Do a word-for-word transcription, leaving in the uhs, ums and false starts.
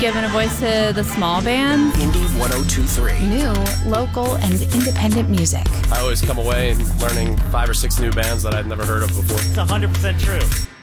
Giving a voice to the small bands. Indie one oh two three. New, local, and independent music. I always come away learning five or six new bands that I'd never heard of before. It's one hundred percent true.